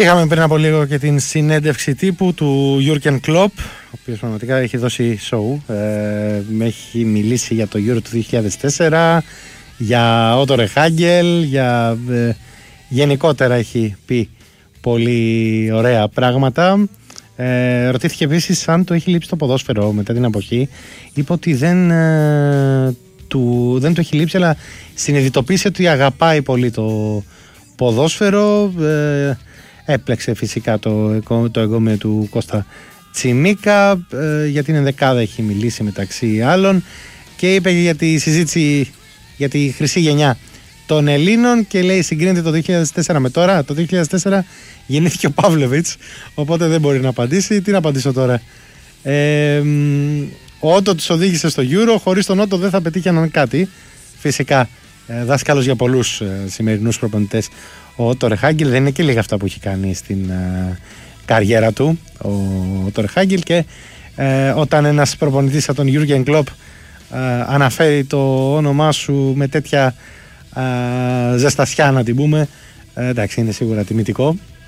Είχαμε πριν από λίγο και την συνέντευξη τύπου του Jürgen Klopp, ο οποίος πραγματικά έχει δώσει show. Με έχει μιλήσει για το Euro του 2004, για Otto Rehhagel, για γενικότερα έχει πει πολύ ωραία πράγματα. Ρωτήθηκε επίσης αν το έχει λείψει το ποδόσφαιρο μετά την αποχή. Είπε ότι δεν το έχει λείψει, αλλά συνειδητοποίησε ότι αγαπάει πολύ το ποδόσφαιρο. Έπλεξε φυσικά το εγκόμιο του Κώστα Τσιμίκα, για την ενδεκάδα έχει μιλήσει μεταξύ άλλων και είπε για τη συζήτηση για τη χρυσή γενιά των Ελλήνων και λέει συγκρίνεται το 2004 με τώρα. Το 2004 γεννήθηκε ο Παύλοβιτς, οπότε δεν μπορεί να απαντήσει. Τι να απαντήσω τώρα? Ο Ότο τους οδήγησε στο Euro, χωρίς τον Ότο δεν θα πετύχαιναν κάτι. Φυσικά δάσκαλος για πολλούς σημερινούς προπονητές ο Ότο Ρεχάγκελ, δεν είναι και λίγα αυτά που έχει κάνει στην καριέρα του ο Ότο Ρεχάγκελ, και όταν ένας προπονητής σαν τον Jürgen Klopp αναφέρει το όνομά σου με τέτοια ζεστασιά, να την πούμε, εντάξει, είναι σίγουρα τιμητικό.